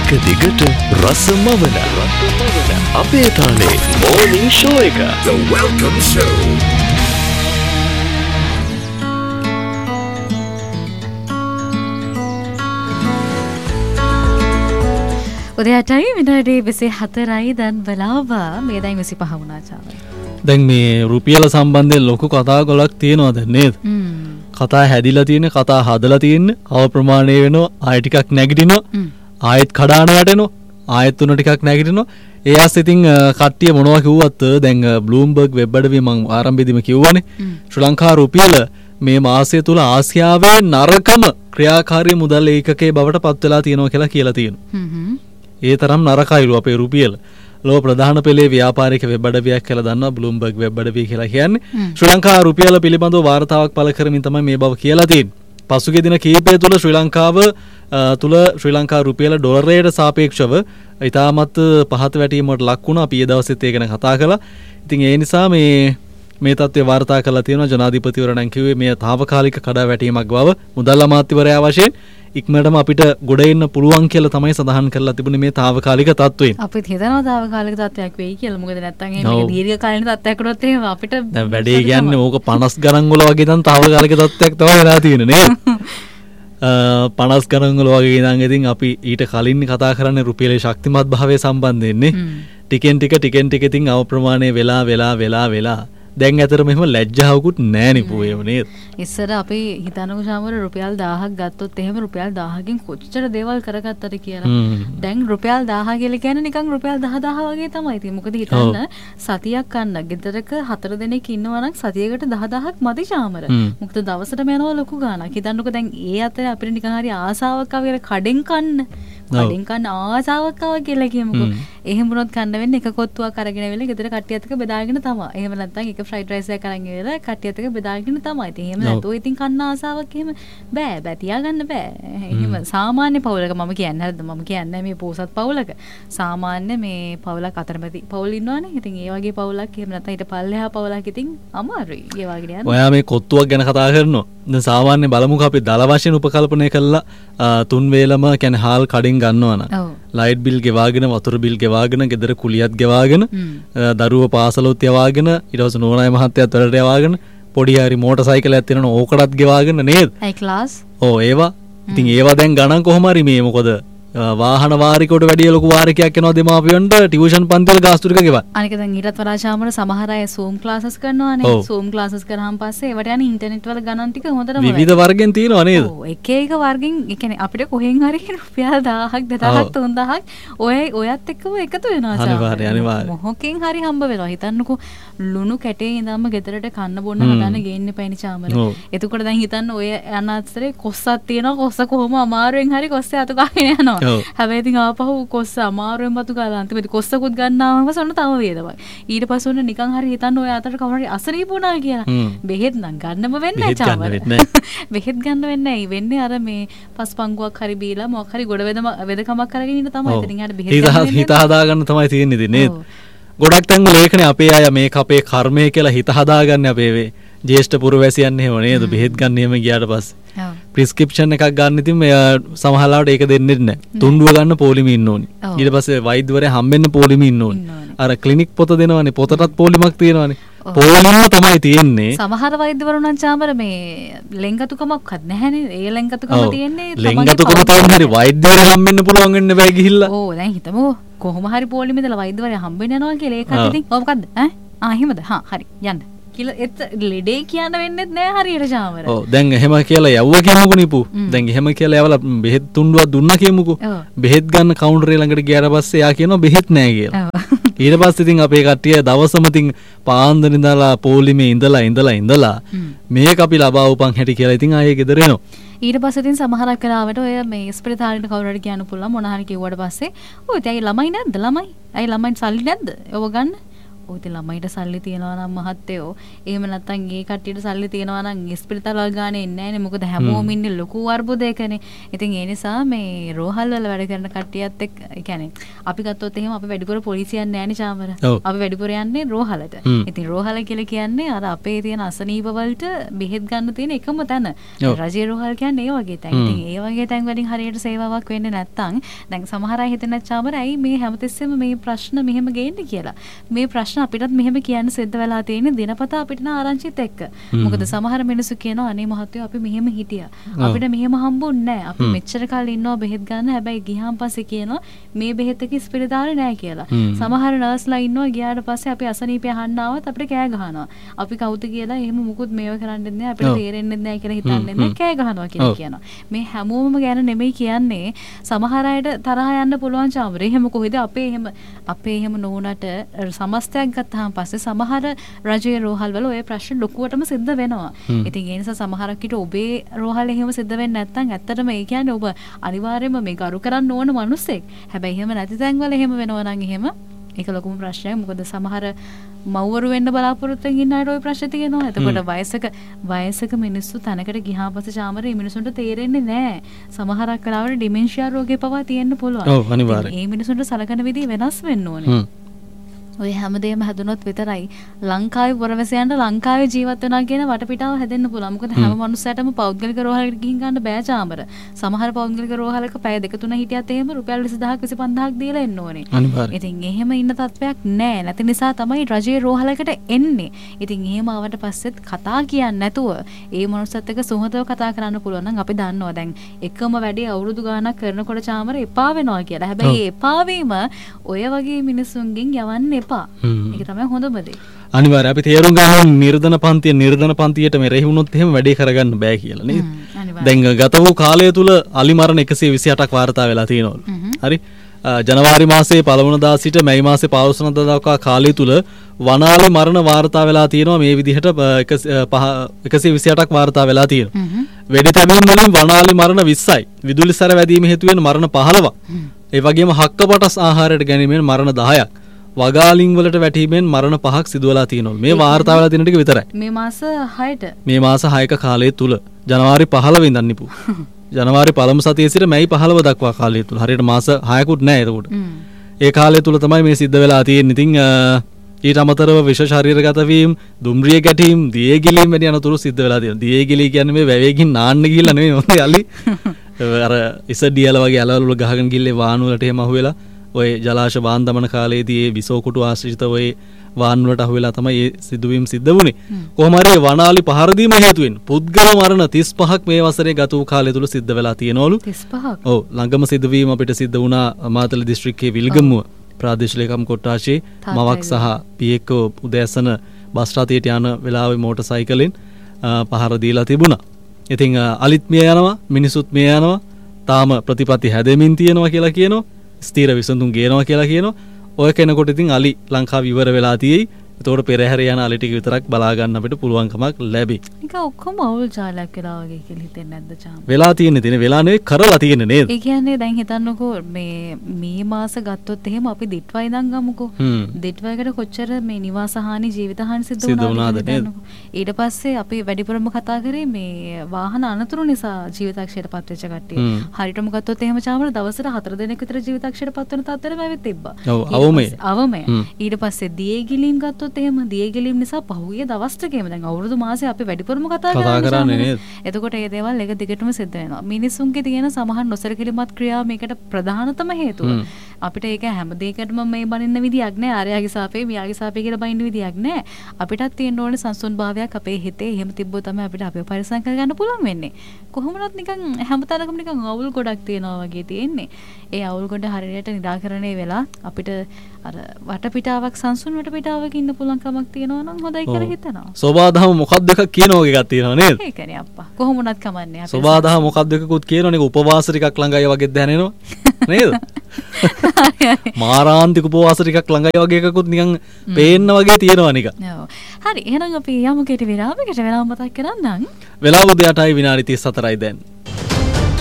එක දිගට රසමවන අපේ තාලේ morning show එක. The Welcome Show. උදේ 8යි විනාඩි 24යි දැන් බලාව මේ දැන් 25 වුණා චාවයි. දැන් මේ රුපියල සම්බන්ධයෙන් ලොකු කතා ගොඩක් තියෙනවා දැන් නේද? කතා හැදිලා තියෙන, කතා හදලා තියෙන, අව ප්‍රමාණය වෙනවා, ආයෙ ටිකක් නැගිටිනවා, ආයෙත් කඩාන වැටෙනවා, ආයෙත් තුන ටිකක් නැගිටිනවා. ඒ ආස් ඉතින් කට්ටිය මොනවා කිව්වත් දැන් බ්ලූම්බර්ග් වෙබ් අඩවිය මම ආරම්භයේදීම කිව්වනේ ශ්‍රී ලංකා රුපියල මේ මාසය තුල ආසියාවේ නරකම ක්‍රියාකාරී මුදල් ඒකකයේ බවට පත් වෙලා තියෙනවා කියලා තියෙනවා. ඒ තරම් නරකයිලු අපේ රුපියල. ලෝක ප්‍රධාන පෙළේ ව්‍යාපාරික වෙබ් අඩවියක් කියලා දන්නවා බ්ලූම්බර්ග් වෙබ් අඩවිය කියලා කියන්නේ. ශ්‍රී ලංකා රුපියල පිළිබඳව වාර්තාවක් පළ කරමින් තමයි මේ බව කියලා තියෙන්නේ. පසුගිය දින කිහිපය තුල ශ්‍රී ලංකාව තුල ශ්‍රී ලංකා රුපියල ඩොලරයට සාපේක්ෂව ඉතාමත් පහත වැටීමකට ලක් වුණා. අපි ඒ දවසෙත් ඒ ගැන කතා කළා. ඉතින් ඒ නිසා මේ තත්ත්වය වාර්තා කරලා තියෙනවා. ජනාධිපතිවරයා නම් කිව්වේ මේ తాවකාලික කඩාවැටීමක් බව මුදල් අමාත්‍යවරයා වශයෙන් ඉක්මනටම අපිට ගොඩ එන්න පුළුවන් කියලා තමයි සඳහන් කරලා තිබුණේ මේ తాවකාලික තත්ත්වයෙන්. අපිත් හිතනවා తాවකාලික තත්ත්වයක් වෙයි කියලා. මොකද නැත්තම් මේක දීර්ඝ කාලීන තත්ත්වයක් වුණොත් එහෙම අපිට දැන් වැඩේ කියන්නේ ඕක 50 ගණන් වල වගේ නම් తాවකාලික තත්ත්වයක් තමයි වෙලා තියෙන්නේ නේද? 50 ගණන් වල වගේ ඉඳන් ඉතින් අපි ඊට කලින් කතා කරන්නේ රුපියලේ ශක්තිමත් භාවය සම්බන්ධයෙන් නේ. ටිකෙන් ටික ඉතින් අව ප්‍රමාණය වෙලා දැන් ඇතර මෙහෙම ලැජ්ජාවකුත් නැහැ නේ පොයේම නේද? ඉස්සර අපි හිතනකො ශාමර රුපියල් 1000ක් ගත්තොත් එහෙම රුපියල් 1000කින් කොච්චර දේවල් කරගත්තද කියලා. දැන් රුපියල් 1000 කියලා කියන්නේ නිකන් රුපියල් 10000 වගේ තමයි. ඉතින් මොකද හිතන්න සතියක් ගන්න ගෙදරක 4 දෙනෙක් ඉන්නවා නම් සතියකට 10000ක් මදි ශාමර. මොකද දවසටම යනවා ලොකු ගාණක්. හිතන්නකො දැන් ඒ අතරේ අපිට නිකන් හරි ආසාවක් ආව කියලා කඩෙන් කන්න ආසාවක් ආව කියලා කියමුකෝ. එහෙම වුණොත් කන්න වෙන්නේ එක කොත්තුවක් අරගෙන වෙල ගෙදර කට්ටියත් එක්ක බෙදාගෙන තමයි. එහෙම නැත්නම් එක ෆ්‍රයිඩ් රයිස් එකක් අරන් ඉවර කට්ටියත් එක්ක බෙදාගෙන තමයි. ඉතින් එහෙම නැතුව ඉතින් කන්න ආසාවක් එහෙම බෑ තියාගන්න බෑ. එහෙම සාමාන්‍ය පවුලක මම කියන්නේ හරිද? මම කියන්නේ මේ පොසත් පවුලක. සාමාන්‍ය මේ පවුලක් අතරමැදි පවුල් ඉන්නවනේ. ඉතින් ඒ වගේ පවුලක් එහෙම නැත්නම් ඊට පල්ලෙහා පවුලක් ඉතින් අමාරුයි. ඒ වගේ යනවා. ඔයා මේ කොත්තුවක් ගැන කතා කරනවා. දැන් සාමාන්‍ය බලමුකෝ අපි දල වශයෙන් උපකල්පනය කළා තුන් වේලම කියන්නේ හාල් කඩින් ගන්නවා නම් ලයිට් බිල් ගෙවාගෙන වතුර බිල් ගෙවාගෙන ගෙදර කුලියත් ගෙවාගෙන දරුවෝ පාසලොත් යවාගෙන ඊට පස්සේ නෝනායි මහත්තයාත් වලට යවාගෙන පොඩි හරි මෝටර් සයිකලයක් තියෙනවා ඕකටත් ගෙවාගෙන නේද? අයි ක්ලාස්. ඒවා. ඉතින් ඒවා දැන් ගණන් කොහොම හරි මේ මොකද වාහන වාරිකයට වැඩිය ලොකු වාරිකයක් එනවා දෙමාපියන්ට ටියුෂන් පන්තිවල ගාස්තු ටික ගෙවන්න. අනික දැන් ඊටත් වඩා ශාමර සමහර අය Zoom classes කරනවානේ. Zoom classes කරාම පස්සේ ඒවට යන ඉන්ටර්නෙට් වල ගණන් ටික හොඳටම විවිධ වර්ගෙන් තියෙනවා නේද? එක එක වර්ගෙන් ඒ කියන්නේ අපිට කොහෙන් හරි රුපියල් 1000ක් 2000ක් 3000ක් ඔයත් එක්කම එකතු වෙනවා ශාමර. අනිවාර්යයෙන්. මොහොකින් හරි හම්බ වෙනවා. හිතන්නකෝ ලුණු කැටේ ඉඳන්ම ගෙදරට කන්න බොන්න හදන්න ගේන්න එපයිනි ශාමර. එතකොට දැන් හිතන්න ඔය යන අතරේ කොස්සක් තියෙනවා. කොස්ස කොහොම අමාරුවෙන් හරි කොස්සේ අතු ගාගෙන යනවා. හැබැයි ඉතින් ආපහු කොස්ස අමාරුවෙන් බතු ගාලා අන්තිමට කොස්සකුත් ගන්නාම පස්සේ තව වේදවයි. ඊට පස්සේ ඔන්න නිකන් හරි හිතන්න ඔය අතට කවුරු හරි අසනීප වුණා කියලා. බෙහෙත් නම් ගන්නම වෙන්නේ නැහැ චාමර. බෙහෙත් ගන්න වෙන්නේ නැහැ. වෙන්නේ අර මේ පස්පංගුවක් හරි බීලා මොකක් හරි ගොඩ වෙදකමක් අරගෙන ඉන්න තමයි. ඉතින් යාට බෙහෙත් හිත හදා ගන්න තමයි තියෙන්නේ ඉතින් නේද? ගොඩක් තැන් වල ඒකනේ අපේ අය මේක අපේ කර්මය කියලා හිත හදාගන්නේ අපේ වේ. ජේෂ්ඨ පුරවැසියන් එහෙම නේද? බෙහෙත් ගන්න එහෙම ගියාට පස්සේ. ප්‍රිස්ක්‍රිප්ෂන් එකක් ගන්න ඉතින් සමහරවිට ඒක දෙන්නේ නැහැ. තුණ්ඩුව ගන්න පොලිමේ ඉන්න ඕනි. ඊට පස්සේ වෛද්‍යවරයා හම්බෙන්න පොලිමේ ඉන්න ඕනි. අර ක්ලිනික් පොත දෙනවනේ. පොතටත් පොලිමක් තියෙනවනේ. පොලිම තමයි තියෙන්නේ. සමහර වෛද්‍යවරුන් නම් චාමර මේ ලෙන්ගතුකමක්වත් නැහැනේ. ඒ ලෙන්ගතුකම තියෙන්නේ ලෙන්ගතුකම තමයි හරි වෛද්‍යවරයා හම්බෙන්න පුළුවන් වෙන්න බෑ ගිහිල්ලා. දැන් හිතමු කොහොම හරි පොලිමේ ඉඳලා වෛද්‍යවරයා හම්බෙන්න යනවා කියලා ඒකත් ඉතින් මොකක්ද? එහෙමද? හරි යන්න. ලෙඩේ කියන්න වෙන්නෙත් නෑ හරියට ශාමර. දැන් එහෙම කියලා යවුවා කියමුකෝ නිපු. දැන් එහෙම කියලා යවලා බෙහෙත් තුණ්ඩුවක් දුන්නා කියමුකෝ. බෙහෙත් ගන්න කවුන්ටරේ ළඟට ගියාට පස්සේ එයා කියනවා බෙහෙත් නෑ කියලා. ඊට පස්සේ ඉතින් අපේ කට්ටිය දවසම ඉතින් පාන්දර ඉඳලා පොලිමේ ඉඳලා මේක අපි ලබා උපන් හැටි කියලා ඉතින් ආයේ ගෙදර එනවා. ඊට පස්සේ ඉතින් සමහරක් වෙලාවට ඔය මේ ස්පිරිතාලෙට කවුරු හරි කියන්න පුළුවන් මොන හරි කිව්වට පස්සේ ඔය ඇයි ළමයි නැද්ද ළමයි? ඇයි ළමයින් සල්ලි නැද්ද? ඔව ගන්න. ඔය ඉතින් ළමයිට සල්ලි තියනවා නම් මහත්තයෝ එහෙම නැත්නම් ඒ කට්ටියට සල්ලි තියනවා නම් ඉස්පිරිතාල වල ගානේ එන්නේ නැහැනේ මොකද හැමෝම ඉන්නේ ලොකු අර්බුදයකනේ. ඉතින් ඒ නිසා මේ රෝහල් වල වැඩ කරන කට්ටියත් එක්ක ඒ කියන්නේ අපි ගත්තොත් එහෙම අපි වැඩිපුර පොලිසිය යන්නේ නැහැනේ චාමර. අපි වැඩිපුර යන්නේ රෝහලට. ඉතින් රෝහල කියලා කියන්නේ අර අපේ තියෙන අසනීප වලට බෙහෙත් ගන්න තියෙන එකම තැන. රජයේ රෝහල් කියන්නේ ඒ වගේ තැන්. ඉතින් ඒ වගේ තැන් වලින් හරියට සේවාවක් වෙන්නේ නැත්නම් දැන් සමහර අය හිතන චාමර ඇයි මේ හැමතිස්සෙම මේ ප්‍රශ්න මෙහෙම ගේන්නේ කියලා. මේ ප්‍රශ්න අපිටත් මෙහෙම කියන්න සිද්ධ වෙලා තියෙන්නේ දිනපතා අපිට න ආරංචිත් එක්ක. මොකද සමහර මිනිස්සු කියනවා අනේ මහත්තයෝ අපි මෙහෙම හිටියා. අපිට මෙහෙම හම්බුන්නේ නැහැ. අපි මෙච්චර කාලෙ ඉන්නවා බෙහෙත් ගන්න. හැබැයි ගියාන් පස්සේ කියනවා මේ බෙහෙත් එක ඉස්පිරිතාලේ නැහැ කියලා. සමහර නර්ස්ලා ඉන්නවා ගියාට පස්සේ අපි අසනීපය අහන්න ආවත් අපිට කෑ ගහනවා. අපි කවුද කියලා එහෙම මුකුත් මේව කරන්නේ නැහැ. අපිට තේරෙන්නේ නැහැ කියලා හිතන්නේ නැහැ. කෑ ගහනවා කියලා කියනවා. මේ හැමෝම ගැන නෙමෙයි කියන්නේ. සමහර අයට තරහ යන්න පුළුවන් චාමර. එහෙම කොහෙද අපේ එහෙම නොවුනට සමස්තයක් ගත්තාම පස්සේ සමහර රජයේ රෝහල් වල ඔය ප්‍රශ්න ලොකුවටම සිද්ධ වෙනවා. ඉතින් ඒ නිසා සමහරක් විට ඔබේ රෝහලේ එහෙම සිද්ධ වෙන්නේ නැත්නම් ඇත්තටම ඒ කියන්නේ ඔබ අනිවාර්යයෙන්ම මේ කරු කරන්න ඕන මිනිස්සෙක්. හැබැයි එහෙම නැති තැන් වල එහෙම වෙනවා නම් එහෙම ඒක ලොකුම ප්‍රශ්නයක්. මොකද සමහර මව්වරු වෙන්න බලාපොරොත්තු වෙන අයට ওই ප්‍රශ්න තියෙනවා. එතකොට වයසක මිනිස්සු තැනකට ගියාම පස්සේ චාමරේ මිනිසුන්ට තේරෙන්නේ නැහැ. සමහරක් වෙලාවට ඩිමෙන්ෂියා රෝගේ පවා තියෙන්න පුළුවන්. ඔව් අනිවාර්යයෙන්. මේ මිනිසුන්ට සලකන විදිහ වෙනස් වෙන්න ඕනේ. ඔය හැමදේම හැදුනොත් විතරයි ලංකාවේ පුරවැසියන්ට ලංකාවේ ජීවත් වෙනවා කියන වටපිටාව හැදෙන්න පුළුවන්. මොකද හැම මනුස්සයටම පෞද්ගලික රෝහලකට ගිහින් ගන්න බෑ චාමර. සමහර පෞද්ගලික රෝහලක පැය 2-3 හිටියත් එහෙම රුපියල් 20000ක් 25000ක් දීලා එන්න ඕනේ. ඉතින් එහෙම ඉන්න තත්වයක් නෑ. නැති නිසා තමයි රජයේ රෝහලකට එන්නේ. ඉතින් එහෙම ආවට පස්සෙත් කතා කියන්නේ නැතුව ඒ මනුස්සයත් එක්ක සුහදව කතා කරන්න පුළුවන් නම් අපි දන්නවා දැන් එකම වැඩේ අවුරුදු ගාණක් කරනකොට චාමර එපා වෙනවා කියලා. හැබැයි එපා වීම ඔය වගේ මිනිසුන්ගෙන් යවන්න ඒක තමයි හොඳම දේ. අනිවාර්යයෙන් අපි තේරුම් ගන්න නිර්ධන පන්තියට මෙරෙහි වුණොත් එහෙම වැඩේ කරගන්න බෑ කියලා නේද? දැන් ගත වූ කාලය තුල අලි මරණ 128ක් වාර්තා වෙලා තියෙනවලු. හරි. ජනවාරි මාසයේ 1 වෙනිදා සිට මැයි මාසයේ 15 වෙනිදා දක්වා කාලය තුල වනාලි මරණ වාර්තා වෙලා තියෙනවා මේ විදිහට 128ක් වාර්තා වෙලා තියෙනවා. වෙඩි තැබීම් වලින් වනාලි මරණ 20යි. විදුලි සැර වැදීම හේතුවෙන් මරණ 15ක්. ඒ වගේම හක්කපටස් ආහාරයට ගැනීමෙන් මරණ 10ක්. වගාලින් වලට වැටීමෙන් මරණ 5ක් සිදු වෙලා තියෙනවා. මේ වාර්තා වෙලා තියෙන ටික විතරයි. මේ මාස 6ට. මේ මාස 6ක කාලය තුල ජනවාරි 15 වෙනිදා නිපු. ජනවාරි පළමු සතියේ සිට මැයි 15 දක්වා කාලය තුල. හරියට මාස 6කුත් නැහැ එතකොට. ඒ කාලය තුල තමයි මේ සිද්ධ වෙලා තියෙන්නේ. ඉතින් ඊට අමතරව විෂ ශරීරගත වීම, දුම්රිය ගැටීම්, දියේ ගිලීම් වැනි අනතුරු සිද්ධ වෙලා තියෙනවා. දියේ ගිලී කියන්නේ මේ වැවේකින් නාන්න ගිහිල්ලා නෙමෙයි මොකද අලි. අර ඉසඩියල වගේ අලවල වල ගහගෙන ගිල්ලේ වාහන වලට එහෙම අහුවෙලා ඔය ජලාශ වාන් දමන කාලයේදී ඒ විසෝකුටු ආශ්‍රිත ඔය වාන් වලට අහුවෙලා තමයි මේ සිදුවීම් සිද්ධ වුනේ. කොහොම හරි වනාලි පහර දීම හේතුවෙන් පුද්ගල මරණ 35ක් මේ වසරේ ගත වූ කාලය තුල සිද්ධ වෙලා තියෙනවලු. 35ක්. ඔව් ළඟම සිදුවීම අපිට සිද්ධ වුණා මාතල දිස්ත්‍රික්කයේ විල්ගමුව ප්‍රාදේශීය ලේකම් කොට්ටාශයේ මවක් සහ පියෙක්ව උදෑසන බස් රථයට යන වෙලාවේ මෝටර් සයිකලෙන් පහර දීලා තිබුණා. ඉතින් අලිත් මිය යනවා, මිනිසුත් මිය යනවා. තාම ප්‍රතිපත්ති හැදෙමින් තියෙනවා කියලා කියනවා. ස්ථීර විසඳුම් ගේනවා කියලා කියනවා. ඔය කෙනෙකුට ඉතින් අලි ලංකාව ඉවර වෙලා තියෙයි. ඒතකොට පෙරහැර යන අලි ටික විතරක් බලා ගන්න අපිට පුළුවන්කමක් ලැබෙයි. නිකන් ඔක්කොම අවුල් ජාලයක් වෙලා වගේ කියලා හිතෙන්නේ නැද්ද චාම්? වෙලා තියෙන්නේ වෙලා නෙවෙයි කරලා තියෙන්නේ නේද? ඒ කියන්නේ දැන් හිතන්නකෝ මේ මාස ගත්තොත් එහෙම අපි දිට්වයි ඉඳන් ගමුකෝ. දිට්වයකට කොච්චර මේ නිවාස හානි ජීවිත හානි සිද්ධ වුණාද නේද? ඊට පස්සේ අපි වැඩිපුරම කතා කරේ මේ වාහන අනතුරු නිසා ජීවිතක්ෂයට පත් වෙච්ච කට්ටිය. හරියටම ගත්තොත් එහෙම චාමර දවසට 4 දිනක් විතර ජීවිතක්ෂයට පත් වෙන තත්ත්වෙම ඇවිත් තිබ්බා. ඔව් අවමයි. ඊට පස්සේ දියේ ගිලීම් ගත්තොත් එහෙම දියේ ගිලීම් නිසා පහුගිය දවස් ටිකේම දැන් අවුරුදු මාසේ අපි වැඩිපුරම කතා කරන්නේ නේද? එතකොට මේ දේවල් එක දිගටම සිද්ධ වෙනවා. මිනිසුන්ගේ තියෙන සමහර නොසලකලිමත් ක්‍රියා මේකට ප්‍රධානතම හේතුව. අපිට ඒක හැම දෙයකටම මේ බනින්න විදියක් නෑ. ආර්යයාගේ සාපේ මියාගේ සාපේ කියලා බනින්න විදියක් නෑ. අපිටත් තියෙන්න ඕනේ සංසුන් භාවයක් අපේ හිතේ. එහෙම තිබ්බොත් තමයි අපිට අපේ පරිසම් කරගන්න පුළුවන් වෙන්නේ. කොහොමවත් නිකන් හැමතැනකම නිකන් අවුල් ගොඩක් තියෙනවා වගේ තියෙන්නේ. ඒ අවුල් ගොඩ හරියට නිරාකරණය වෙලා අපිට අර වටපිටාවක් සංසුන් වටපිටාවක ඉන්න පුළුවන් කමක් තියෙනවා නම් හොඳයි කියලා හිතනවා. සෝබාදහම මොකක්ද එකක් කියනවා වගේ එකක් තියෙනවා නේද? ඒකනේ අප්පා. කොහොම වුණත් කමන්නේ අපේ. සෝබාදහම මොකක්ද එකකුත් කියනවනේ උපවාස ටිකක් ළඟයි වගේ දැනෙනවා. නේද? මාරාන්තික උපවාස ටිකක් ළඟයි වගේ එකකුත් නිකන් පේන්න වගේ තියෙනවා නිකන්. ඔව්. හරි එහෙනම් අපි යමු කෙටි විරාමයකට වෙලාව මතක් කරන්නම්. වෙලාව උදේ 8:34යි දැන්.